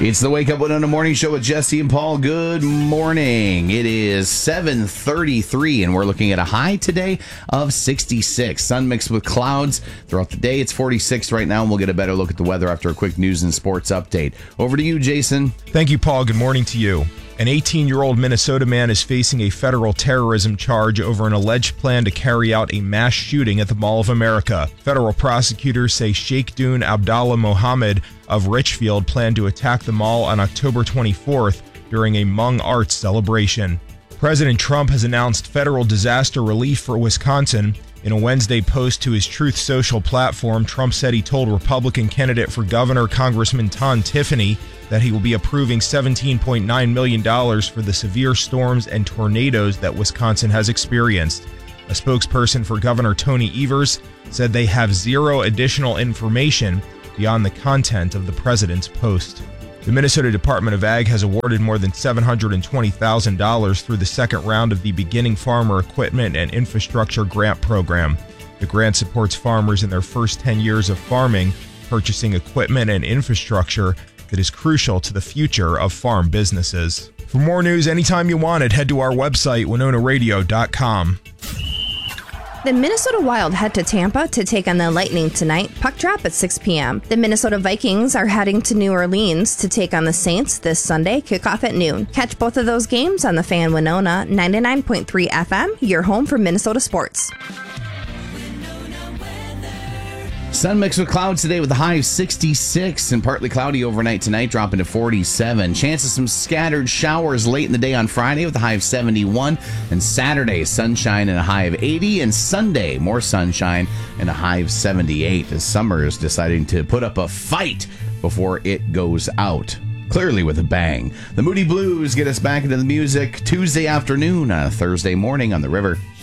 It's the Wake Up Winona Morning Show with Jesse and Paul. Good morning. It is 7:33, and we're looking at a high today of 66. Sun mixed with clouds throughout the day. It's 46 right now, and we'll get a better look at the weather after a quick news and sports update. Over to you, Jason. Thank you, Paul. Good morning to you. An 18-year-old Minnesota man is facing a federal terrorism charge over an alleged plan to carry out a mass shooting at the Mall of America. Federal prosecutors say Sheikh Dune Abdallah Mohammed of Richfield planned to attack the mall on October 24th during a Hmong Arts celebration. President Trump has announced federal disaster relief for Wisconsin. In a Wednesday post to his Truth Social platform, Trump said he told Republican candidate for governor Congressman Tom Tiffany that he will be approving $17.9 million for the severe storms and tornadoes that Wisconsin has experienced. A spokesperson for Governor Tony Evers said they have zero additional information beyond the content of the president's post. The Minnesota Department of Ag has awarded more than $720,000 through the second round of the Beginning Farmer Equipment and Infrastructure Grant Program. The grant supports farmers in their first 10 years of farming, purchasing equipment and infrastructure that is crucial to the future of farm businesses. For more news anytime you want it, head to our website, WinonaRadio.com. The Minnesota Wild head to Tampa to take on the Lightning tonight. Puck drop at 6 p.m. The Minnesota Vikings are heading to New Orleans to take on the Saints this Sunday, kickoff at noon. Catch both of those games on the Fan Winona 99.3 FM, your home for Minnesota sports. Sun mixed with clouds today with a high of 66 and partly cloudy overnight tonight, dropping to 47. Chance of some scattered showers late in the day on Friday with a high of 71. And Saturday, sunshine and a high of 80. And Sunday, more sunshine and a high of 78 as summer is deciding to put up a fight before it goes out. Clearly with a bang. The Moody Blues get us back into the music Tuesday afternoon on a Thursday morning on the river.